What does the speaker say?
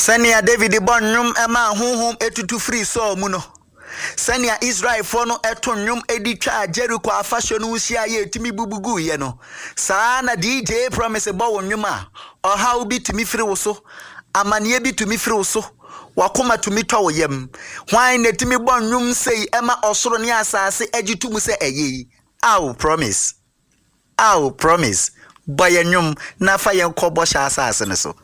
Senia David Bonum Emma Hum etutu free so muno. Senia Israel fono etonyum editwa Jericho afasho no usia ye timi bubugu ye no. Saa na DJ promise bo wonwuma. Oha obi timi free wo so. Amanie bi tumi free wo so. Wakoma tumi twa wo yam. Hwan na timi bonwum sei ema osoro ne asase agitumu se eye. Aw promise. Boy enwum na fa yen kobo sha asase ne so.